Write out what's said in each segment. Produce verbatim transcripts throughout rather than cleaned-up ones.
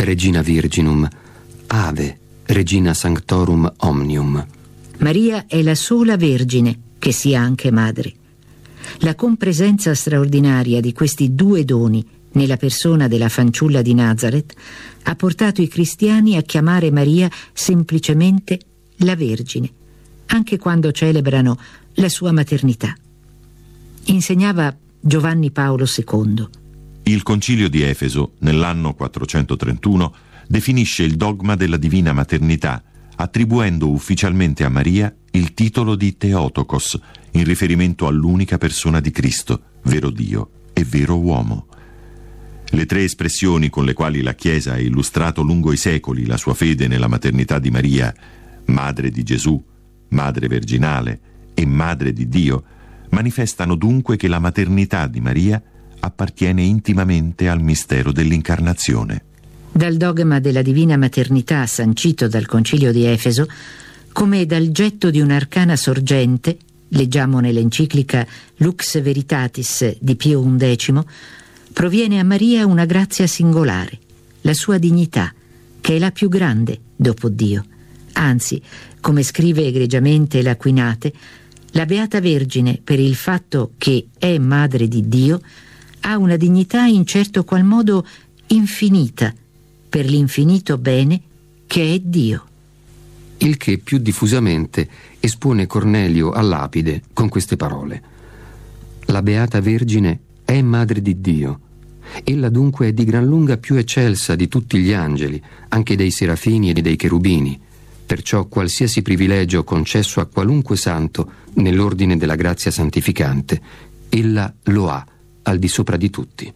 Regina Virginum, Ave, Regina Sanctorum Omnium. Maria è la sola Vergine che sia anche madre. La compresenza straordinaria di questi due doni nella persona della fanciulla di Nazareth ha portato i cristiani a chiamare Maria semplicemente la Vergine, anche quando celebrano la sua maternità. Insegnava Giovanni Paolo secondo. Il Concilio di Efeso, nell'anno quattrocentotrentuno, definisce il dogma della divina maternità, attribuendo ufficialmente a Maria il titolo di Theotokos, in riferimento all'unica persona di Cristo, vero Dio e vero uomo. Le tre espressioni con le quali la Chiesa ha illustrato lungo i secoli la sua fede nella maternità di Maria, Madre di Gesù, Madre Virginale e Madre di Dio, manifestano dunque che la maternità di Maria appartiene intimamente al mistero dell'incarnazione. Dal dogma della divina maternità sancito dal Concilio di Efeso, come dal getto di un'arcana sorgente, leggiamo nell'enciclica Lux Veritatis di Pio undicimo, proviene a Maria una grazia singolare, la sua dignità, che è la più grande dopo Dio. Anzi, come scrive egregiamente l'Aquinate, la Beata Vergine, per il fatto che è madre di Dio, ha una dignità in certo qual modo infinita, per l'infinito bene che è Dio. Il che più diffusamente espone Cornelio a lapide con queste parole: la Beata Vergine è madre di Dio. Ella dunque è di gran lunga più eccelsa di tutti gli angeli, anche dei serafini e dei cherubini. Perciò qualsiasi privilegio concesso a qualunque santo nell'ordine della grazia santificante, ella lo ha al di sopra di tutti.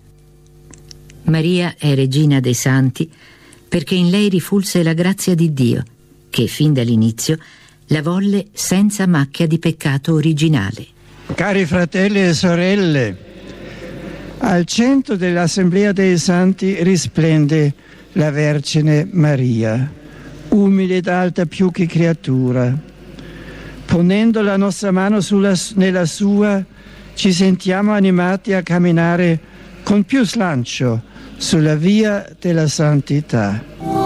Maria è regina dei santi perché in lei rifulse la grazia di Dio, che fin dall'inizio la volle senza macchia di peccato originale. Cari fratelli e sorelle, al centro dell'Assemblea dei Santi risplende la Vergine Maria, umile ed alta più che creatura. Ponendo la nostra mano sulla, nella sua, ci sentiamo animati a camminare con più slancio sulla via della santità.